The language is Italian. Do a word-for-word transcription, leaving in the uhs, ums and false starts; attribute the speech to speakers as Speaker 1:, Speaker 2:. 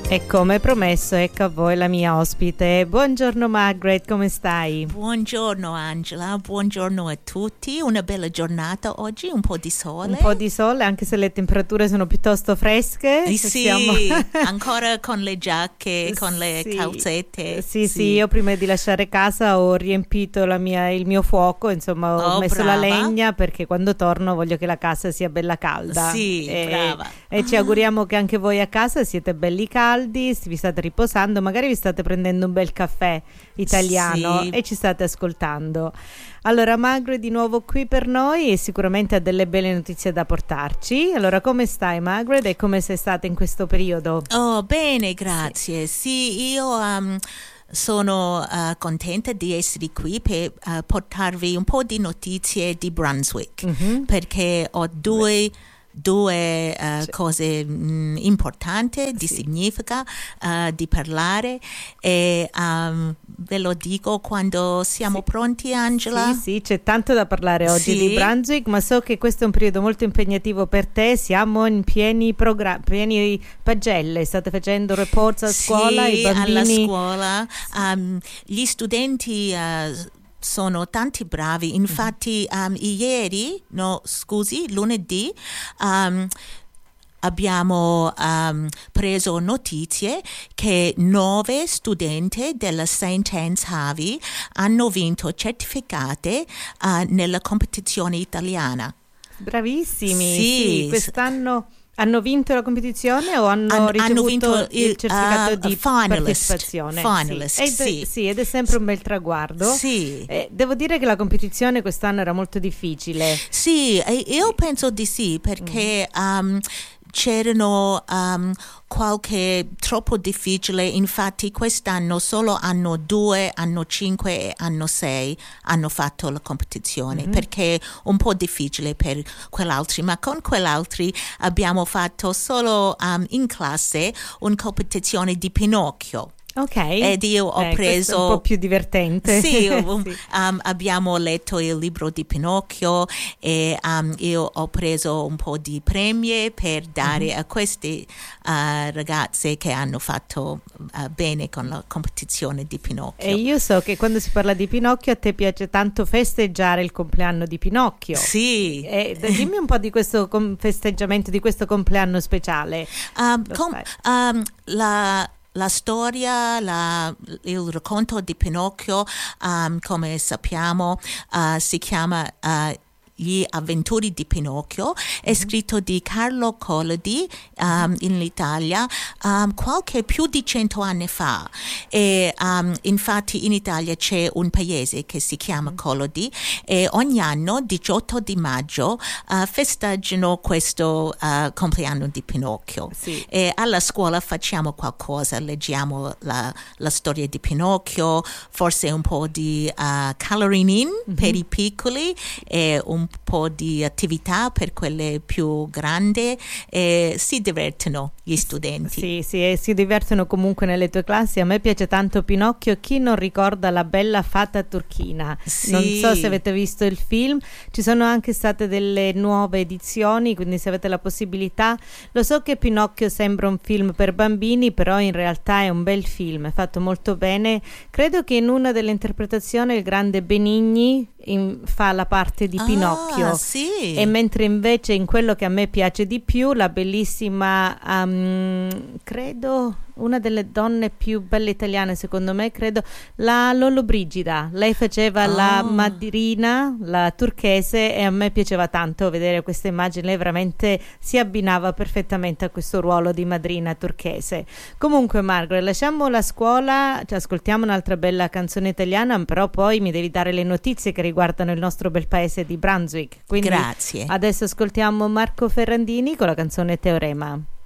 Speaker 1: E come promesso, ecco a voi la mia ospite. Buongiorno Margaret, come stai?
Speaker 2: Buongiorno Angela, buongiorno a tutti. Una bella giornata oggi, un po' di sole.
Speaker 1: Un po' di sole, anche se le temperature sono piuttosto fresche.
Speaker 2: Eh sì,
Speaker 1: siamo...
Speaker 2: ancora con le giacche, con le
Speaker 1: sì,
Speaker 2: calzette.
Speaker 1: Sì, sì, sì, io prima di lasciare casa ho riempito la mia, il mio fuoco, insomma ho
Speaker 2: oh,
Speaker 1: messo
Speaker 2: brava.
Speaker 1: la legna perché quando torno voglio che la casa sia bella calda.
Speaker 2: Sì,
Speaker 1: e,
Speaker 2: brava.
Speaker 1: E ci auguriamo che anche voi a casa siete belli caldi. Vi state riposando, magari vi state prendendo un bel caffè italiano
Speaker 2: sì.
Speaker 1: e ci state ascoltando. Allora Margaret di nuovo qui per noi e sicuramente ha delle belle notizie da portarci. Allora come stai Margaret e come sei stata in questo periodo?
Speaker 2: Oh bene, grazie. Sì, sì io um, sono uh, contenta di essere qui per uh, portarvi un po' di notizie di Brunswick, mm-hmm. perché ho due Beh. due uh, sì. cose mh, importanti di sì. significa uh, di parlare e um, ve lo dico quando siamo sì. pronti Angela.
Speaker 1: Sì, sì, c'è tanto da parlare oggi
Speaker 2: sì.
Speaker 1: di Brunswick, ma so che questo è un periodo molto impegnativo per te, siamo in pieni programmi, pieni pagelle, state facendo reports a scuola,
Speaker 2: sì,
Speaker 1: i bambini
Speaker 2: alla scuola, um, gli studenti uh, sono tanti bravi, infatti um, ieri, no scusi, lunedì um, abbiamo um, preso notizie che nove studenti della Saint Anne's Harvey hanno vinto certificati uh, nella competizione italiana.
Speaker 1: Bravissimi,
Speaker 2: sì,
Speaker 1: sì quest'anno... Hanno vinto la competizione o hanno
Speaker 2: An-
Speaker 1: ricevuto
Speaker 2: hanno vinto
Speaker 1: il, il certificato
Speaker 2: uh,
Speaker 1: di
Speaker 2: finalist,
Speaker 1: partecipazione?
Speaker 2: Finalist,
Speaker 1: sì. Ed,
Speaker 2: sì.
Speaker 1: sì, ed è sempre un bel traguardo.
Speaker 2: Sì.
Speaker 1: Eh, devo dire che la competizione quest'anno era molto difficile.
Speaker 2: Sì, io penso di sì, perché mm. um, c'erano um, qualche troppo difficile, infatti quest'anno solo hanno due, hanno cinque e hanno sei hanno fatto la competizione, mm-hmm. perché un po' difficile per quell'altri, ma con quell'altri abbiamo fatto solo um, in classe una competizione di Pinocchio.
Speaker 1: Ok,
Speaker 2: ed io ho
Speaker 1: eh,
Speaker 2: preso
Speaker 1: è un po' più divertente.
Speaker 2: sì, um, sì. Um, abbiamo letto il libro di Pinocchio e um, io ho preso un po' di premi per dare mm-hmm. a queste uh, ragazze che hanno fatto uh, bene con la competizione di Pinocchio.
Speaker 1: E io so che quando si parla di Pinocchio a te piace tanto festeggiare il compleanno di Pinocchio.
Speaker 2: Sì.
Speaker 1: E dimmi un po' di questo com- festeggiamento, di questo compleanno speciale.
Speaker 2: Um, com- um, la La storia, la, il racconto di Pinocchio, um, come sappiamo, uh, si chiama uh, Gli avventuri di Pinocchio, è scritto di Carlo Collodi um, in Italia um, qualche più di cento anni fa e um, infatti in Italia c'è un paese che si chiama Collodi e ogni anno diciotto di maggio uh, festeggiano questo uh, compleanno di Pinocchio
Speaker 1: sì.
Speaker 2: e alla scuola facciamo qualcosa, leggiamo la, la storia di Pinocchio, forse un po' di uh, coloring in mm-hmm. per i piccoli e un un po' di attività per quelle più grandi e si divertono gli studenti.
Speaker 1: Sì, sì, si divertono comunque nelle tue classi. A me piace tanto Pinocchio. Chi non ricorda la bella fata turchina?
Speaker 2: Sì.
Speaker 1: Non so se avete visto il film, ci sono anche state delle nuove edizioni, quindi se avete la possibilità. Lo so che Pinocchio sembra un film per bambini, però in realtà è un bel film, è fatto molto bene. Credo che in una delle interpretazioni il grande Benigni in, fa la parte di Pinocchio
Speaker 2: ah, sì.
Speaker 1: e mentre invece in quello che a me piace di più la bellissima um, credo una delle donne più belle italiane secondo me, credo la Lollobrigida, lei faceva oh. la madrina, la turchese e a me piaceva tanto vedere questa immagine, lei veramente si abbinava perfettamente a questo ruolo di madrina turchese. Comunque Margaret, lasciamo la scuola, ci ascoltiamo un'altra bella canzone italiana, però poi mi devi dare le notizie che riguardano il nostro bel paese di Brunswick. Quindi
Speaker 2: grazie.
Speaker 1: Adesso ascoltiamo Marco Ferrandini con la canzone Teorema.